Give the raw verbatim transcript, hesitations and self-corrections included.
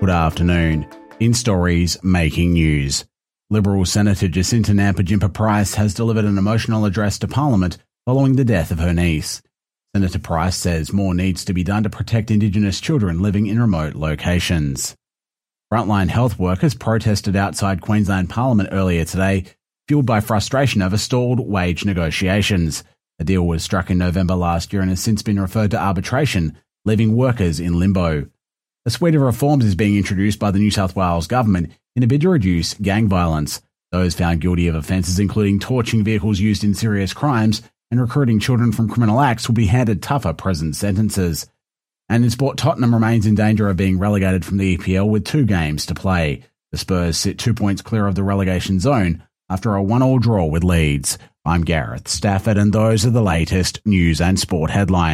Good afternoon. In stories making news, Liberal Senator Jacinta Nampijinpa Price has delivered an emotional address to Parliament following the death of her niece. Senator Price says more needs to be done to protect Indigenous children living in remote locations. Frontline health workers protested outside Queensland Parliament earlier today, fueled by frustration over stalled wage negotiations. The deal was struck in November last year and has since been referred to arbitration, leaving workers in limbo. A suite of reforms is being introduced by the New South Wales government in a bid to reduce gang violence. Those found guilty of offences including torching vehicles used in serious crimes and recruiting children from criminal acts will be handed tougher prison sentences. And in sport, Tottenham remains in danger of being relegated from the E P L with two games to play. The Spurs sit two points clear of the relegation zone after a one-all draw with Leeds. I'm Gareth Stafford and those are the latest news and sport headlines.